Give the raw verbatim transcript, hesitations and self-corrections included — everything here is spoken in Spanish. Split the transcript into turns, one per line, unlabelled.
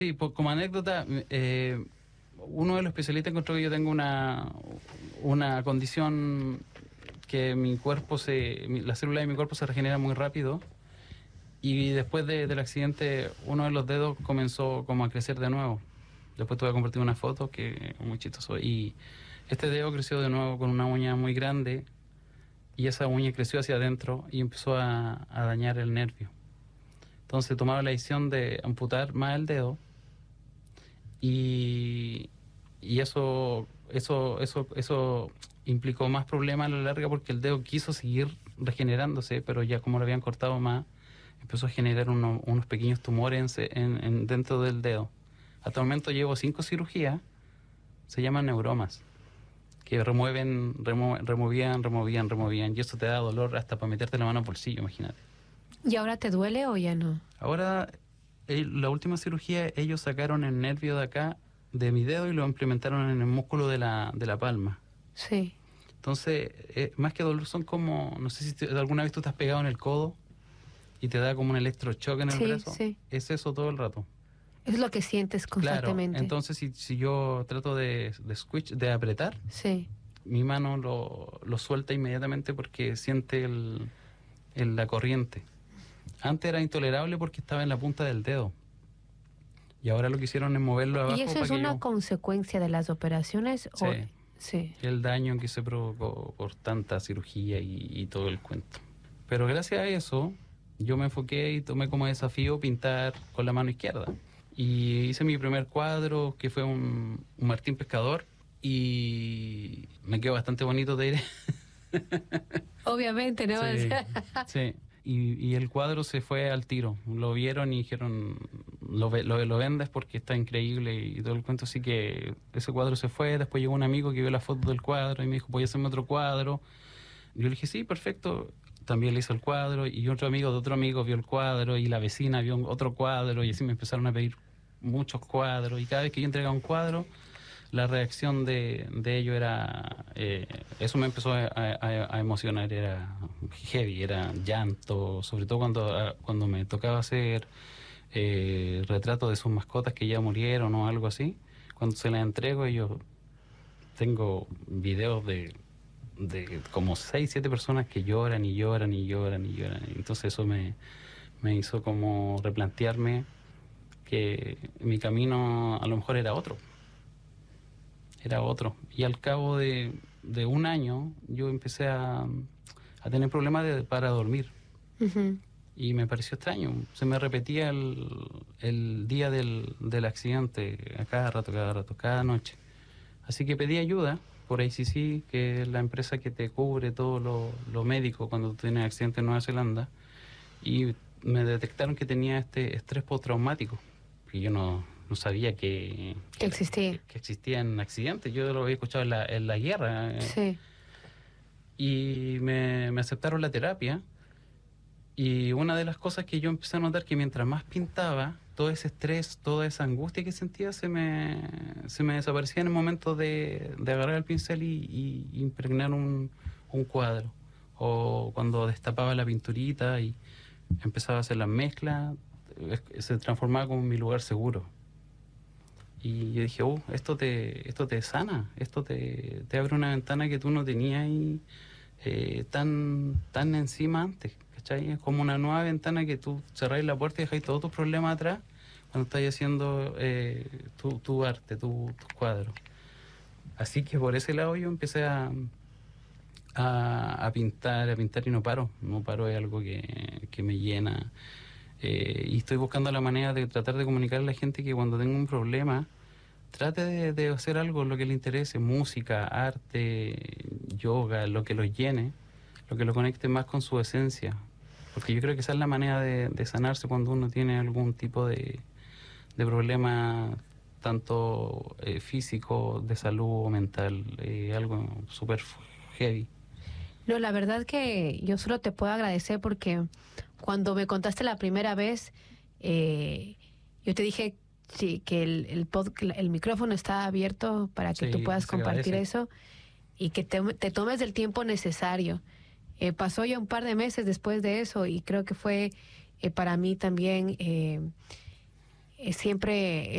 Sí, pues como anécdota, eh, uno de los especialistas encontró que yo tengo una, una condición que mi cuerpo se, mi- las células de mi cuerpo se regeneran muy rápido y después de- del accidente uno de los dedos comenzó como a crecer de nuevo. Después tuve que compartir una foto que es muy chistoso y este dedo creció de nuevo con una uña muy grande y esa uña creció hacia adentro y empezó a, a dañar el nervio. Entonces tomaba la decisión de amputar más el dedo y, y eso, eso, eso, eso implicó más problemas a la larga porque el dedo quiso seguir regenerándose, pero ya como lo habían cortado más, empezó a generar uno- unos pequeños tumores en, en- en- dentro del dedo. Hasta el momento llevo cinco cirugías, se llaman neuromas, que remueven, remo- removían, removían, removían, y eso te da dolor hasta para meterte la mano al bolsillo, imagínate.
¿Y ahora te duele o ya no?
Ahora, eh, la última cirugía, ellos sacaron el nervio de acá, de mi dedo, y lo implementaron en el músculo de la, de la palma.
Sí.
Entonces, eh, más que dolor, son como, no sé si te- alguna vez tú te has pegado en el codo y te da como un electrochoque en el
Sí,
brazo.
sí.
Es eso todo el rato.
Es lo que sientes
Claro,
constantemente.
entonces si, si yo trato de, de switch, de apretar,
Sí.
mi mano lo, lo suelta inmediatamente porque siente el, el- la corriente. Antes era intolerable porque estaba en la punta del dedo. Y ahora lo que hicieron es moverlo
¿Y
abajo
eso
para
es
que
una
yo...
consecuencia de las operaciones?
Sí,
O... Sí.
el daño que se provocó por tanta cirugía y, y todo el cuento. Pero gracias a eso, yo me enfoqué y tomé como desafío pintar con la mano izquierda. Y hice mi primer cuadro, que fue un, un Martín Pescador, y me quedó bastante bonito de ir.
Obviamente, ¿no?
Sí, sí. Y, y el cuadro se fue al tiro. Lo vieron y dijeron, lo, ve- lo, lo vendes porque está increíble y todo el cuento. Así que ese cuadro se fue. Después llegó un amigo que vio la foto del cuadro y me dijo, ¿puedes hacerme otro cuadro? Y yo le dije, sí, perfecto. También le hizo el cuadro y otro amigo de otro amigo vio el cuadro y la vecina vio un- otro cuadro y así me empezaron a pedir muchos cuadros. Y cada vez que yo entregaba un cuadro, la reacción de, de ello era, eh, eso me empezó a, a- a emocionar, era heavy, era llanto, sobre todo cuando, ah, cuando me tocaba hacer eh, retratos de sus mascotas que ya murieron o algo así. Cuando se las entrego, yo tengo videos de, de como seis, siete personas que lloran y lloran y lloran y lloran. Entonces eso me, me hizo como replantearme que mi camino a lo mejor era otro. Era otro. Y al cabo de, de un año yo empecé a, a tener problemas de- para dormir.
Ujú.
Y me pareció extraño. Se me repetía el, el día del, del accidente a cada rato, cada rato, cada noche. Así que pedí ayuda por A C C, que es la empresa que te cubre todo lo, lo médico cuando tú tienes accidente en Nueva Zelanda. Y me detectaron que tenía este estrés postraumático. Que yo no, no sabía que,
Que existía.
que, que existían accidentes. Yo lo había escuchado en la, en la guerra. eh,
Sí.
Y me, me aceptaron la terapia. Y una de las cosas que yo empecé a notar que mientras más pintaba, todo ese estrés, toda esa angustia que sentía se me, se me desaparecía en el momento de, de agarrar el pincel y, y impregnar un, un cuadro. O cuando destapaba la pinturita y empezaba a hacer las mezclas, eh, se transformaba como en mi lugar seguro. Y yo dije, uh, esto te, esto te sana, esto te, te abre una ventana que tú no tenías ahí eh, tan, tan encima antes, ¿cachai? Es como una nueva ventana que tú cerráis la puerta y dejáis todos tus problemas atrás cuando estás haciendo eh, tu, tu arte, tu, tus cuadros. Así que por ese lado yo empecé a, a, a pintar, a pintar y no paro, no paro, es algo que, que me llena. Eh, y estoy buscando la manera de tratar de comunicar a la gente que cuando tenga un problema, trate de, de hacer algo lo que le interese, música, arte, yoga, lo que lo llene, lo que lo conecte más con su esencia. Porque yo creo que esa es la manera de, de sanarse cuando uno tiene algún tipo de, de problema, tanto eh, físico, de salud o mental, eh, algo súper heavy.
No, la verdad que yo solo te puedo agradecer porque cuando me contaste la primera vez, eh, yo te dije sí, que el, el, pod- el micrófono está abierto para que tú
Sí,
puedas
se
compartir
agradece.
eso y que te, te tomes el tiempo necesario. Eh, pasó ya un par de meses después de eso y creo que fue eh, para mí también eh, eh, siempre